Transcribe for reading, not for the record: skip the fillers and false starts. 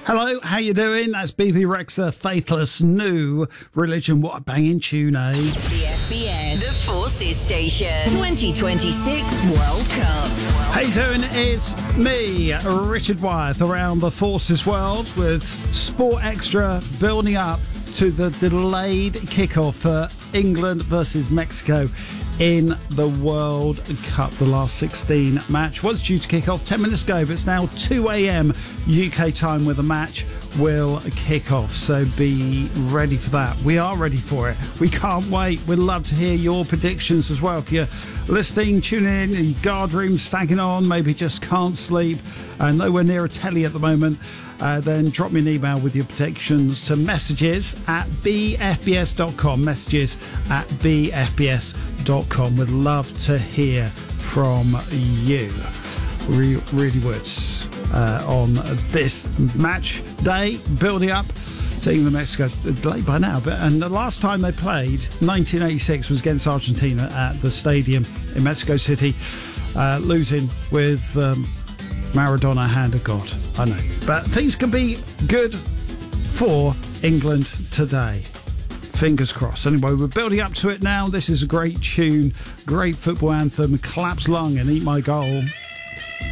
Hello, how you doing? That's BB Rexha, Faithless, New Religion. What a banging tune, eh? The FBS, the Forces Station, 2026 World Cup. How you doing? It's me, Richard Wyeth, around the Forces world with Sport Extra building up to the delayed kickoff for England versus Mexico in the World Cup. The last 16 match was due to kick off 10 minutes ago, but it's now 2 a.m. UK time where the match will kick off. So be ready for that. We are ready for it. We can't wait. We'd love to hear your predictions as well. If you're listening, tuning in guard room, stagging on, maybe just can't sleep, nowhere near a telly at the moment, then drop me an email with your predictions to messages@bfbs.com. Messages@bfbs.com. We'd love to hear from you. We really would. On this match day, building up to England Mexico. It's late by now, and the last time they played, 1986, was against Argentina at the stadium in Mexico City, losing with Maradona, hand of God. I know, but things can be good for England today. Fingers crossed. Anyway, we're building up to it now. This is a great tune, great football anthem. Collapse Lung and Eat My Goal.